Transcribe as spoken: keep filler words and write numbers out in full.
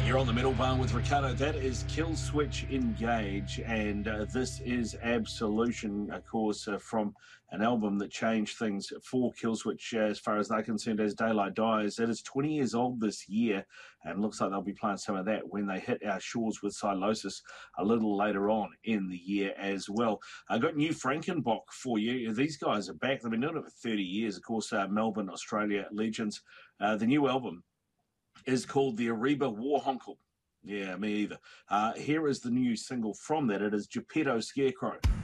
You're on the Metal Barn with Ricardo. That is Killswitch Engage, and uh, this is Absolution, of course, uh, from an album that changed things for Killswitch uh, as far as they're concerned. As Daylight Dies, it is twenty years old this year, and looks like they'll be playing some of that when they hit our shores with Silosis a little later on in the year as well. I got new Frankenbach for you. These guys are back. They've been doing it for thirty years. Of course, uh, Melbourne, Australia legends. Uh, the new album is called the Ariba Warhonkel. Yeah, me either. Uh, here is the new single from that. It is Geppetto Scarecrow.